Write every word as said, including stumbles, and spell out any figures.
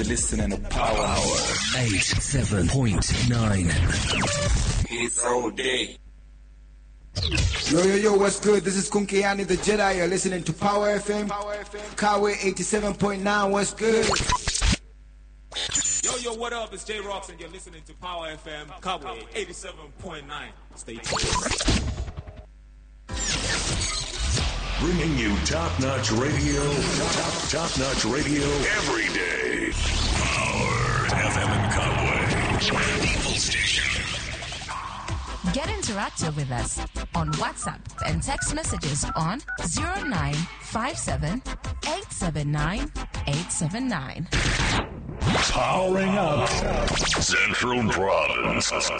Listening to Power eighty-seven point nine. It's all day. Yo, yo, yo, what's good? This is Kunkiani the Jedi. You're listening to Power F M. Power F M. Kawe eighty-seven point nine. What's good? Yo, yo, what up? It's J Rocks, and you're listening to Power F M. Kawe eighty-seven point nine. Stay tuned. Bringing you top-notch radio, top, top-notch radio every day. Power F M in Conway. People station. Get interactive with us on WhatsApp and text messages on zero nine five seven, eight seven nine, eight seven nine. Powering up Central Province.